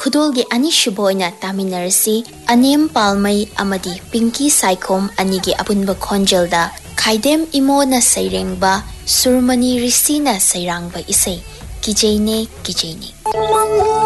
खुदोलगी अनिशुब ओइना तामिनरसी अनेम पालमई अमदी पिंकी साइखोम अनिगी अपुनब खोंजलदा खाइदेम इमोना सैरेंगबा सुरमनी ऋषिना सैरांगबा इसै किजैने किजैने।